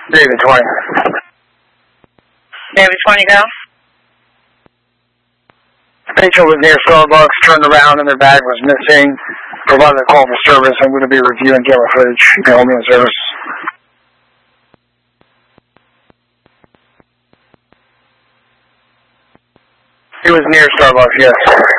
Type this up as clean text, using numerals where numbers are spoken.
David 20. David 20, go. Patient was near Starbucks, turned around and their bag was missing. Provided a call for service. I'm going to be reviewing camera footage. You can hold me in service. He was near Starbucks, yes.